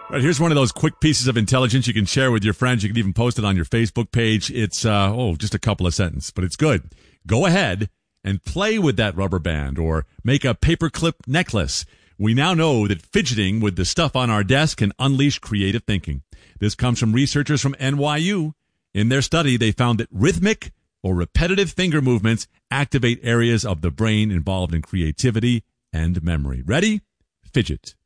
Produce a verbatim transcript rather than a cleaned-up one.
Right, here's one of those quick pieces of intelligence you can share with your friends. You can even post it on your Facebook page. It's, uh, oh, just a couple of sentences, but it's good. Go ahead and play with that rubber band or make a paperclip necklace. We now know that fidgeting with the stuff on our desk can unleash creative thinking. This comes from researchers from N Y U. In their study, they found that rhythmic or repetitive finger movements activate areas of the brain involved in creativity and memory. Ready? Fidget.